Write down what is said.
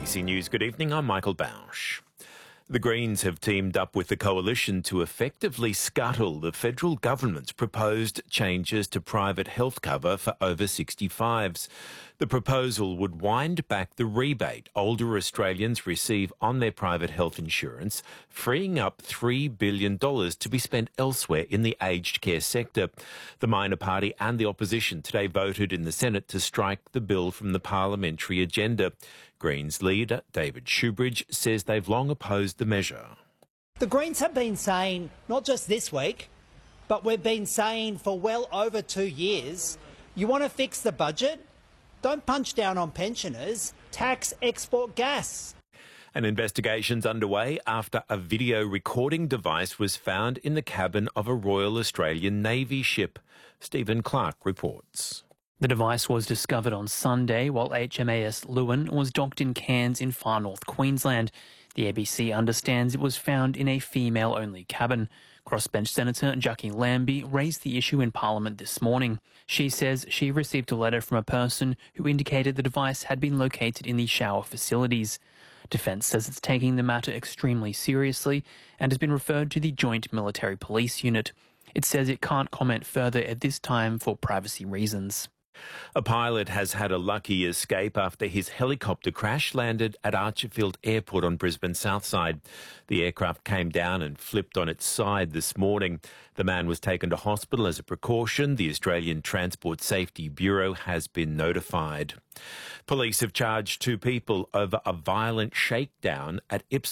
ABC News, good evening. I'm Michael Bausch. The Greens have teamed up with the Coalition to effectively scuttle the federal government's proposed changes to private health cover for over 65s. The proposal would wind back the rebate older Australians receive on their private health insurance, freeing up $3 billion to be spent elsewhere in the aged care sector. The minor party and the opposition today voted in the Senate to strike the bill from the parliamentary agenda. Greens leader David Shoebridge says they've long opposed the measure. The Greens have been saying, not just this week, but we've been saying for well over 2 years, you want to fix the budget? Don't punch down on pensioners, tax export gas. An investigation's underway after a video recording device was found in the cabin of a Royal Australian Navy ship. Stephen Clark reports. The device was discovered on Sunday while HMAS Lewin was docked in Cairns in far north Queensland. The ABC understands it was found in a female-only cabin. Crossbench Senator Jackie Lambie raised the issue in Parliament this morning. She says she received a letter from a person who indicated the device had been located in the shower facilities. Defence says it's taking the matter extremely seriously and has been referred to the Joint Military Police Unit. It says it can't comment further at this time for privacy reasons. A pilot has had a lucky escape after his helicopter crash landed at Archerfield Airport on Brisbane's south side. The aircraft came down and flipped on its side this morning. The man was taken to hospital as a precaution. The Australian Transport Safety Bureau has been notified. Police have charged 2 people over a violent shakedown at Ipswich